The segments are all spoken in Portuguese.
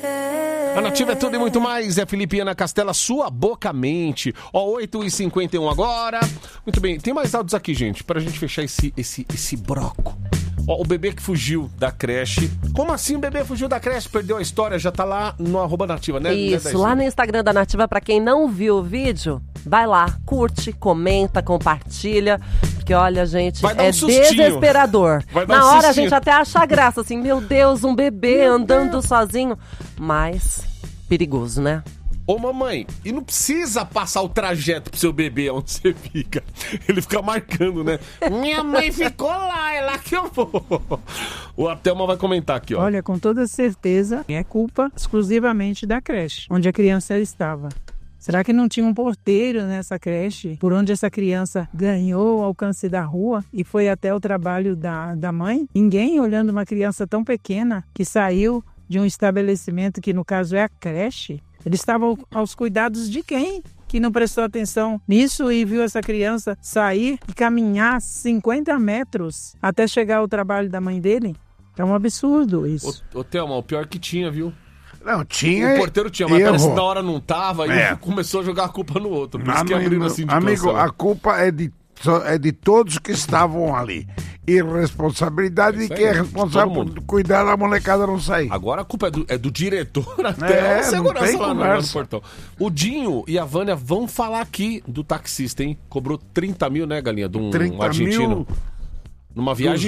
A Nativa é tudo e muito mais. É Felipe e Ana Castela, sua boca mente. Ó, 8h51 agora. Muito bem, tem mais áudios aqui, gente, pra gente fechar esse broco. Ó, o bebê que fugiu da creche. Como assim o bebê fugiu da creche? Perdeu a história, já tá lá no @Nativa, né? Isso, lá no Instagram da Nativa, pra quem não viu o vídeo, vai lá, curte, comenta, compartilha. Porque olha, gente, é desesperador. Na hora a gente até acha graça, assim, meu Deus, um bebê andando sozinho. Mas perigoso, né? Ô mamãe, e não precisa passar o trajeto pro seu bebê onde você fica. Ele fica marcando, né? Minha mãe ficou lá, é lá que eu vou. O Artelma vai comentar aqui, ó. Olha, com toda certeza, é culpa exclusivamente da creche, onde a criança estava. Será que não tinha um porteiro nessa creche, por onde essa criança ganhou o alcance da rua e foi até o trabalho da mãe? Ninguém olhando uma criança tão pequena que saiu de um estabelecimento que no caso é a creche. Eles estavam aos cuidados de quem que não prestou atenção nisso e viu essa criança sair e caminhar 50 metros até chegar ao trabalho da mãe dele? É um absurdo isso. Ô Thelma, o pior que tinha, viu? Não, tinha. O porteiro tinha, mas parece que na hora não tava e começou a jogar a culpa no outro. Por isso que abriram assim de amigo, a culpa é de todos que estavam ali. Irresponsabilidade de quem é responsável por cuidar da molecada não sair. Agora a culpa é do diretor até a segurança lá no portão. O Dinho e a Vânia vão falar aqui do taxista, hein? Cobrou 30 mil, né, Galinha? De um argentino. Numa viagem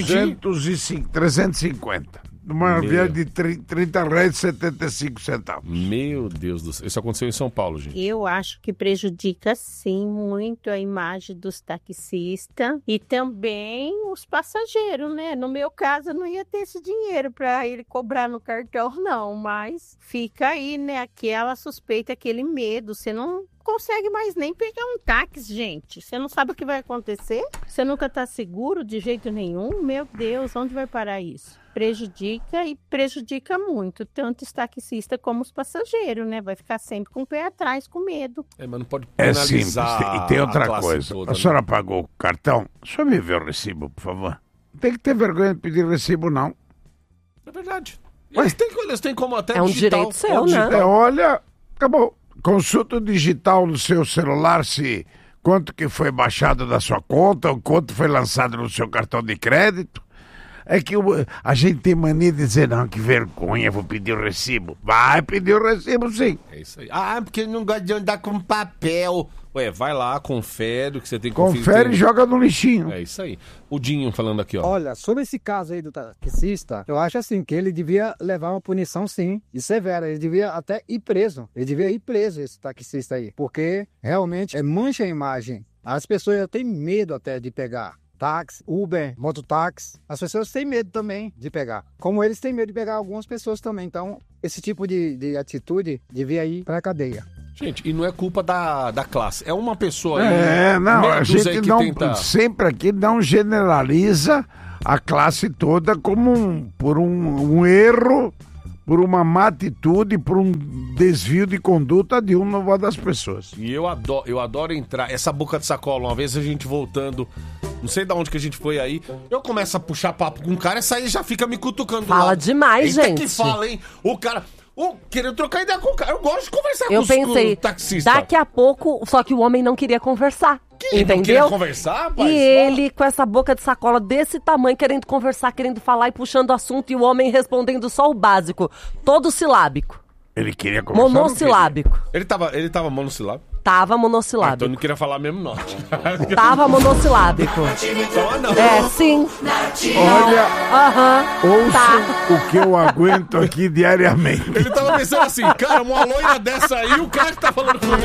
350. Numa viagem de R$30,75. Meu Deus do céu. Isso aconteceu em São Paulo, gente. Eu acho que prejudica, sim, muito a imagem dos taxistas e também os passageiros, né? No meu caso, eu não ia ter esse dinheiro para ele cobrar no cartão, não. Mas fica aí, né? Aquela suspeita, aquele medo. Você não consegue mais nem pegar um táxi, gente. Você não sabe o que vai acontecer? Você nunca tá seguro de jeito nenhum? Meu Deus, onde vai parar isso? Prejudica e prejudica muito, tanto os taxistas como os passageiros, né? Vai ficar sempre com o pé atrás, com medo. Mas não pode penalizar. Simples. E tem outra coisa. Toda, a senhora pagou o cartão? Deixa eu me ver o recibo, por favor. Não tem que ter vergonha de pedir recibo, não. É verdade. Eles têm como até digital. É um direito seu, né? Olha, acabou. Consulta o digital no seu celular quanto que foi baixado da sua conta ou quanto foi lançado no seu cartão de crédito. É que a gente tem mania de dizer, não, que vergonha, vou pedir o recibo. Vai pedir o recibo, sim. É isso aí. Porque ele não gosta de andar com papel. Ué, vai lá, confere o que você tem que conferir. Confere e joga no lixinho. É isso aí. O Dinho falando aqui, ó. Olha, sobre esse caso aí do taxista, eu acho assim, que ele devia levar uma punição, sim, e severa. Ele devia até ir preso. Ele devia ir preso, esse taxista aí. Porque realmente mancha a imagem. As pessoas já têm medo até de pegar. Táxi, Uber, mototáxi, as pessoas têm medo também de pegar. Como eles têm medo de pegar algumas pessoas também. Então, esse tipo de atitude devia ir para a cadeia. Gente, e não é culpa da classe. É uma pessoa aí. A gente sempre aqui não generaliza a classe toda como por um erro, por uma má atitude, por um desvio de conduta de uma das pessoas. E eu adoro entrar, essa boca de sacola, uma vez a gente voltando, não sei de onde que a gente foi aí, eu começo a puxar papo com um cara, essa aí já fica me cutucando. Fala demais, gente. Que fala, hein? O cara... querendo trocar ideia com o cara. Eu gosto de conversar com o taxista. Daqui a pouco, só que o homem não queria conversar. Entendeu? Não queria conversar, rapaz? E ele com essa boca de sacola desse tamanho, querendo conversar, querendo falar e puxando assunto, e o homem respondendo só o básico, todo silábico. Ele queria conversar. Monossilábico. Ele tava monossilábico? Tava monossilábico. Então eu não queria falar mesmo, não. Tava monossilábico. Sim. Olha, ouça o que eu aguento aqui diariamente. Ele tava pensando assim, cara, uma loira dessa aí, o cara que tá falando comigo.